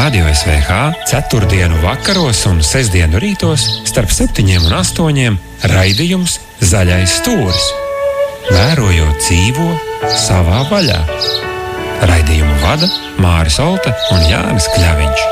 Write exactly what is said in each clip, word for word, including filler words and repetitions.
Radio S V H ceturtdienu vakaros un sestdienu rītos starp septiņiem un astoņiem raidījums Zaļais stūris. Vērojot dzīvo savā vaļā. Raidījumu vada Māris Olta un Jānis Kļaviņš.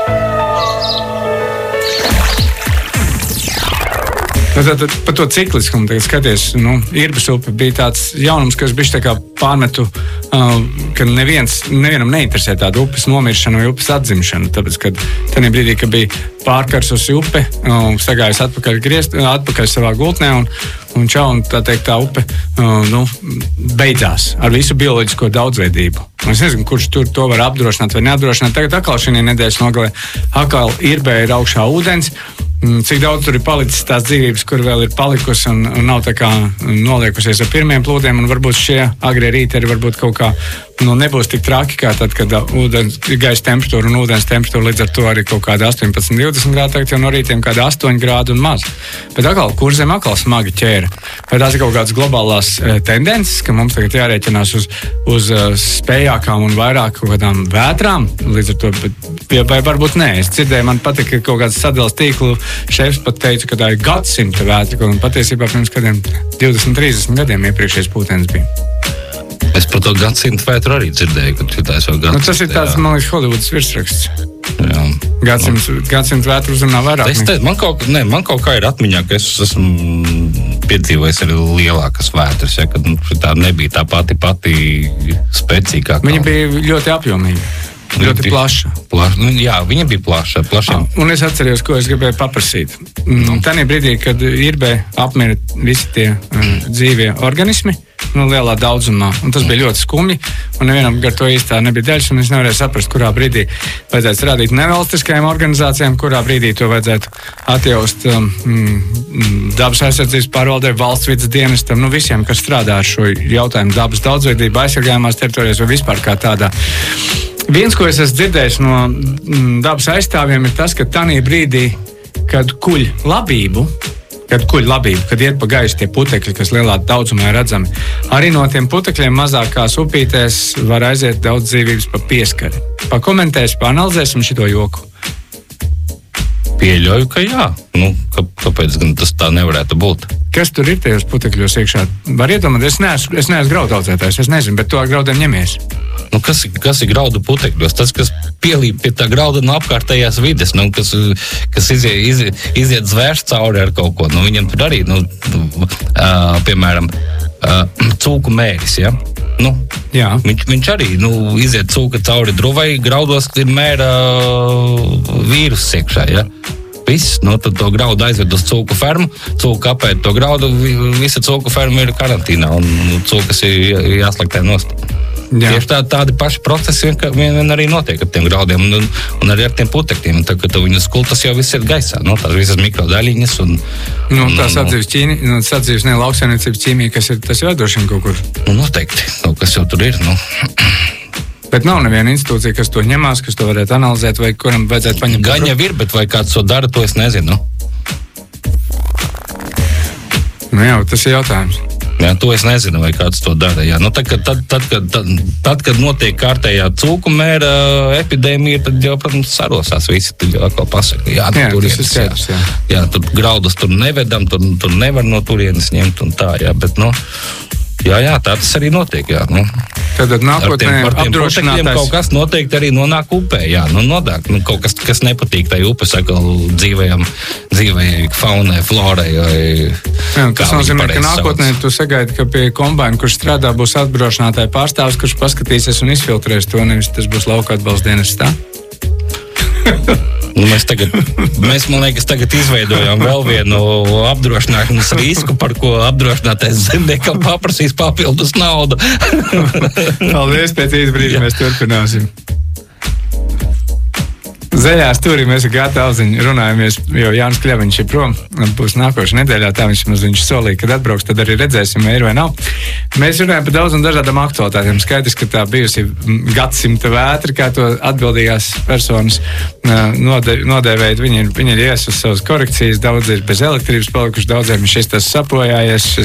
Tad, tad, par to cikliskumu tagad skaties, nu, Irbas upe bija tāds jaunums, kas bišķi tā kā pārmetu, uh, ka neviens, nevienam neinteresē tāda upes nomiršana vai upes atzimšana, tāpēc, kad tajā brīdī, kad bija pārkarsusi upe, uh, sagājas atpakaļ, griezt, atpakaļ savā gultnē un, un čau, un tā teikt, tā upe uh, nu, beidzās ar visu bioloģisko daudzveidību. Un es nezinu, kurš tur to var apdrošināt vai neapdrošināt. Tagad atkal šī nedēļas nogalē, atkal Irbē ir augšā ūdens. Cik daudz tur ir palicis tās dzīvības, kur vēl ir palikusi un, un nav tā kā noliekusies ar pirmiem plūdiem, un varbūt šie agrie rīti arī varbūt kaut kā nu, nebūs tik traki, kā tad, kad ūdens, gaisa temperatūra un ūdens temperatūra līdz ar to arī kaut kāda astoņpadsmit divdesmit grādi, tagad jau no rītiem kāda astoņi grādi un maz. Bet atkal, kur zem atkal smagi ķēra? Vai tās ir kaut kādas globālās e, tendences, ka mums tagad jārēķinās uz, uz uh, spējākām un vairāk kaut kādām vētrām, līdz ar to, bet, vai varbūt nē. Es dzirdēju, man patika, ka kaut kāds sadales tīklu šefs pat teica, ka tā ir gadsimta vētra, un patiesībā pirms kādiem divdesmit trīsdesmit gadiem iepriekšējais pūtens bija. Es par to gadsimtu vētru arī dzirdēju, ka šitās vēl gadsimta. Nu, tas ir tāds, man liekas, Hollywoods virsraksts. Jā. Gadsimts, gadsimts vētru uzrunā vairāk. Es te, man, kaut, ne, man kaut kā ir atmiņā, ka es esmu piedzīvojis arī lielākas vētras, ja, kad nu, tā nebija tā pati pati spēcīgākā. Viņa bija ļoti apjomīga. Ļoti bija plaša. plaša. Nu, jā, viņa bija plaša. plaša. Un es atceros, ko es gribēju paprasīt. Nu. Tanī brīdī, kad Irbē apmira visi tie uh, dzīvie organismi, nu, lielā daudzumā, un tas bija ļoti skumji, un nevienam gar to īstā nebija daļas, un es nevarēju saprast, kurā brīdī vajadzētu strādāt nevalstiskajām organizācijām, kurā brīdī to vajadzētu atjaust um, dabas aizsardzības pārvaldē, valsts vidas dienestam, nu, visiem, kas strādā ar šo jautājumu dabas daudzveidību, aizsargājumās teritorijās vai vispār kā tādā. Viens, ko es esmu dzirdējis no dabas aizstāvjiem, ir tas, ka tanī brīdī, kad kuļ labību, kad kuļ labību, kad iet pa gaisu tie putekļi, kas lielā daudzumā ir redzami, arī no tiem putekļiem mazākās upītēs var aiziet daudz dzīvības pa pieskari. Pakomentēsim, paanalizēsim šito joku. Pieļauju, ka jā. Nu, kā, kāpēc gan tas tā nevarētu būt? Kas tur ir tajos putekļos iekšā? Var iedomāties, es neesmu, es neesmu graudu audzētājs, es nezinu, bet to ar graudiem ņemies. Nu, kas, kas ir graudu putekļos? Tas, kas pielīp pie tā grauda no apkārtējās vides, nu, kas, kas iziet, iziet, iziet zvērs cauri ar kaut ko. Nu, viņam tur arī, nu, uh, piemēram, uh, cūku mēris, ja? Nu, viņš, viņš arī nu, iziet cūka cauri druvai, graudos ir mēra vīrus iekšā, ja? Viss, nu, tad to graudu aizved uz cūku fermu, cūka apēd to graudu, visa cūku ferma ir karantīnā, un cūkas ir jāslaktē nost. Jā. Tieši tā, tādi paši procesi vien, vien arī notiek ar tiem graudiem un, un arī ar tiem putekļiem. Tā, ka viņas kultas jau viss ir gaisā, no, tās visas mikrodaļiņas. Un, nu, tā sadzīves ķīmija, nu, sadzīves ne lauksaimniecības ķīmija, kas ir, tas ir vedošana kaut kur. Nu, noteikti, kaut kas jau tur ir, nu. Bet nav neviena institūcija, kas to ņemās, kas to varētu analizēt, vai kuram vajadzētu paņemt. Gan jau ir, bet vai kāds to dara, to es nezinu. Nu jā, tas ir jautājums. Jā, to es nezinu, vai kāds to dara. Jā. Nu, tad, kad, tad, tad, kad, tad, tad, kad notiek kārtējā cūku mēra epidēmija, tad jau, protams, sarosās visi. Tad jau atkal pasaka, jā, jā, turienes, tas ir skaidrs, jā. Jā, tur graudus tur nevedam, tur, tur nevar no turienes ņemt un tā, jā, bet, nu, jā, jā, tā tas arī notiek, jā, nu. Tad nākotnē apdrošinātājs kaut kas noteikti arī nonāk upē, jā, nu nodāk, nu kaut kas, kas nepatīk tai upes, atkal dzīvajam, dzīvajai faunai, florai, vai... Jā, tas nozīmē, ka nākotnē tu sagaidi, ka pie kombaina, kurš strādā, būs apdrošinātāja pārstāvis, kurš paskatīsies un izfiltrēs to, nevis tas būs lauka atbalsta dienas, tā? Nu, mēs, tagad, mēs, man liekas, tagad izveidojām vēl vienu apdrošināšanas risku, par ko apdrošinātais zemniekam paprasīs papildus naudu. Paldies, pēc īsa brīža mēs turpināsim. Zaļā stūrī mēs ar Gātu Alziņu runājamies, jo Jānis Kļaviņš ir prom, būs nākošā nedēļā, tā viņš mums viņš solīja, kad atbrauks, tad arī redzēsim, vai ir vai nav. Mēs runājam par daudz un dažādām aktualitātēm. Skaidrs, ka tā bijusi gadsimta vētra, kā to atbildīgās personas node, nodēvēt. Viņi ir, viņi ir ies uz savas korekcijas, daudz ir bez elektrības palikuši, daudziem šis tas sapojājies,